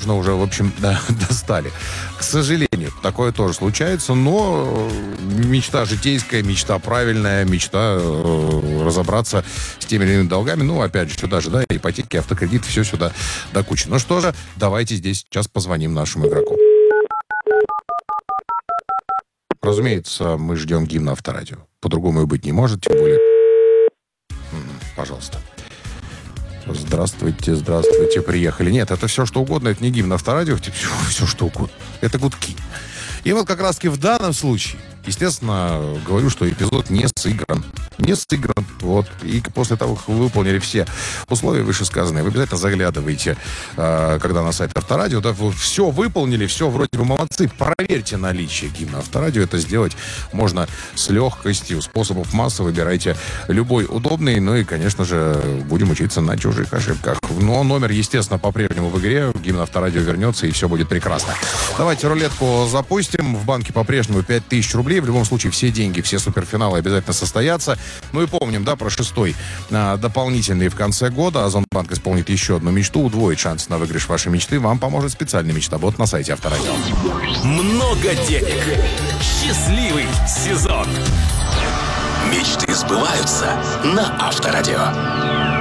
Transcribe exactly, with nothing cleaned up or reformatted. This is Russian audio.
конечно, уже, в общем, да, достали. К сожалению, такое тоже случается, но мечта житейская, мечта правильная, мечта э, разобраться с теми или иными долгами. Ну, опять же, сюда же, да, ипотеки, автокредит, все сюда до кучи. Ну что же, давайте здесь сейчас позвоним нашему игроку. Разумеется, мы ждем гимна Авторадио. По-другому и быть не может, тем более... Пожалуйста. Здравствуйте, здравствуйте, приехали. Нет, это все, что угодно, это не гимн Авторадио, все, все, что угодно. Это гудки. И вот как раз-таки в данном случае, естественно, говорю, что эпизод не сыгран. Не сыгран. Вот. И после того, как вы выполнили все условия вышесказанные, вы обязательно заглядываете, э, когда на сайт Авторадио, да, вы все выполнили, все, вроде бы молодцы. Проверьте наличие гимна Авторадио. Это сделать можно с легкостью. Способов масса. Выбирайте любой удобный. Ну и, конечно же, будем учиться на чужих ошибках. Но номер, естественно, по-прежнему в игре. Гимн Авторадио вернется, и все будет прекрасно. Давайте рулетку запустим. В банке по-прежнему пять тысяч рублей. В любом случае, все деньги, все суперфиналы обязательно состоятся. Ну и помним, да, про шестой а, дополнительный в конце года. Озонбанк исполнит еще одну мечту, удвоит шанс на выигрыш вашей мечты. Вам поможет специальный мечтабот на сайте Авторадио. Много денег. Счастливый сезон. Мечты сбываются на Авторадио.